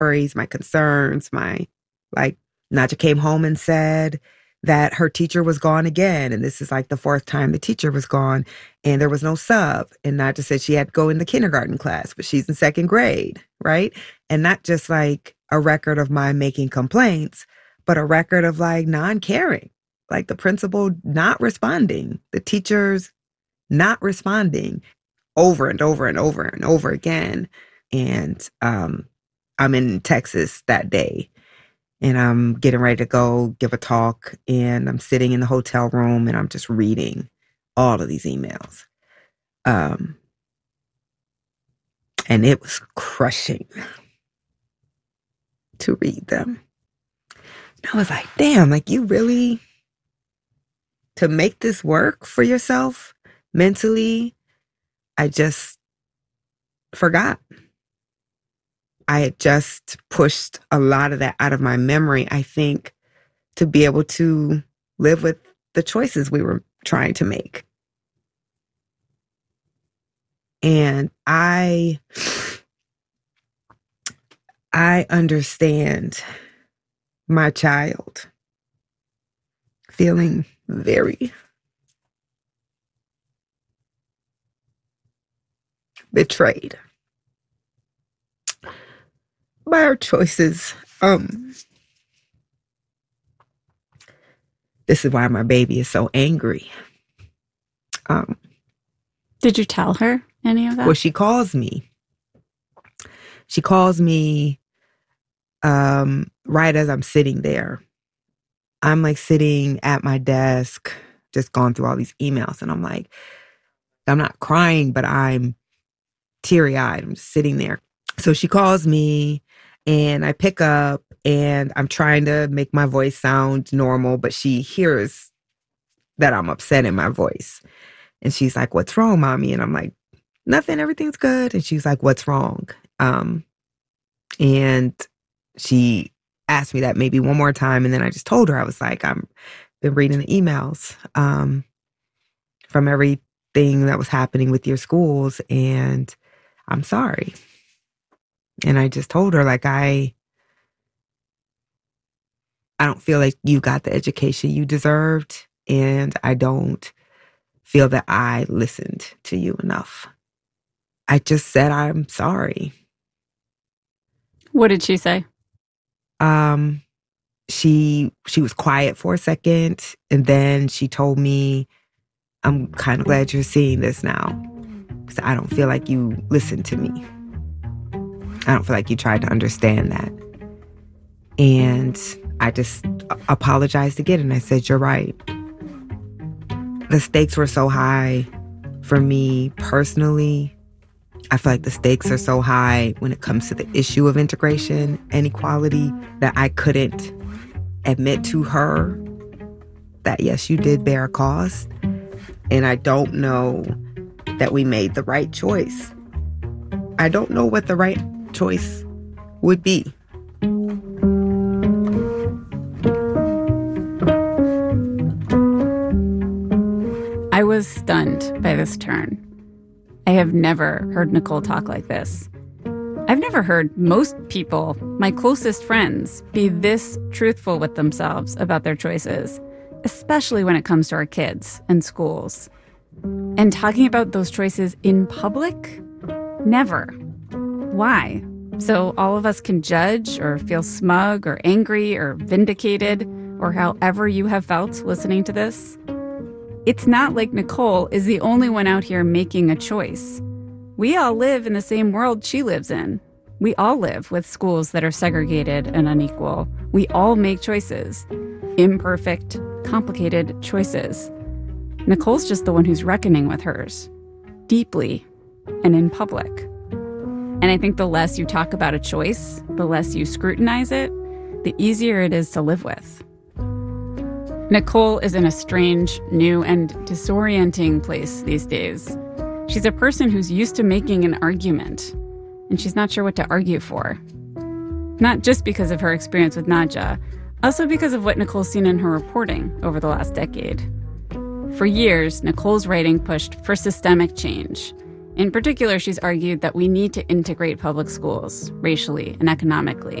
worries, my concerns, like Nadja came home and said that her teacher was gone again. And this is like the fourth time the teacher was gone and there was no sub. And Nadja said she had to go in the kindergarten class, but she's in second grade, right? And not just like a record of my making complaints, but a record of like non-caring, like the principal not responding, the teachers not responding over and over and over and over again. And I'm in Texas that day and I'm getting ready to go give a talk and I'm sitting in the hotel room and I'm just reading all of these emails. And it was crushing to read them. And I was like, damn, like you really, to make this work for yourself mentally, I just forgot. I had just pushed a lot of that out of my memory, I think, to be able to live with the choices we were trying to make. And I understand my child feeling very betrayed by our choices. This is why my baby is so angry. Did you tell her any of that? Well, she calls me. She calls me right as I'm sitting there. I'm like sitting at my desk, just going through all these emails. And I'm like, I'm not crying, but I'm teary-eyed. I'm just sitting there. So she calls me and I pick up and I'm trying to make my voice sound normal, but she hears that I'm upset in my voice. And she's like, what's wrong, mommy? And I'm like, nothing, everything's good. And she's like, what's wrong? And she asked me that maybe one more time. And then I just told her, I was like, I've been reading the emails from everything that was happening with your schools. And I'm sorry. And I just told her, like, I don't feel like you got the education you deserved. And I don't feel that I listened to you enough. I just said, I'm sorry. What did she say? She was quiet for a second. And then she told me, I'm kind of glad you're seeing this now. Because I don't feel like you listened to me. I don't feel like you tried to understand that. And I just apologized again. And I said, you're right. The stakes were so high for me personally. I feel like the stakes are so high when it comes to the issue of integration and equality that I couldn't admit to her that, yes, you did bear a cost. And I don't know that we made the right choice. I don't know what the right choice would be. I was stunned by this turn. I have never heard Nicole talk like this. I've never heard most people, my closest friends, be this truthful with themselves about their choices, especially when it comes to our kids and schools. And talking about those choices in public? Never. Why? So all of us can judge or feel smug or angry or vindicated or however you have felt listening to this? It's not like Nicole is the only one out here making a choice. We all live in the same world she lives in. We all live with schools that are segregated and unequal. We all make choices. Imperfect, complicated choices. Nicole's just the one who's reckoning with hers. Deeply and in public. And I think the less you talk about a choice, the less you scrutinize it, the easier it is to live with. Nicole is in a strange, new, and disorienting place these days. She's a person who's used to making an argument, and she's not sure what to argue for. Not just because of her experience with Nadja, also because of what Nicole's seen in her reporting over the last decade. For years, Nicole's writing pushed for systemic change, In particular, she's argued that we need to integrate public schools racially and economically.